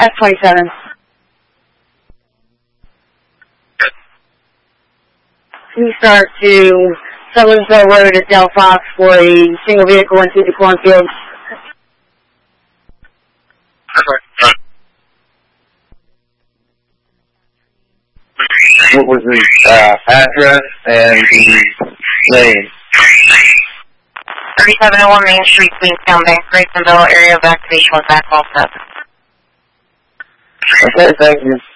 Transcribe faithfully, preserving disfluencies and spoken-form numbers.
S twenty-seven. We start to Sutherlandville Road at Del Fox for a single vehicle into the cornfield. What was the uh, address and the name? thirty-seven oh one Main Street, Queenstown, Bank, Graysonville, area of activation was back all set. Okay, thank you.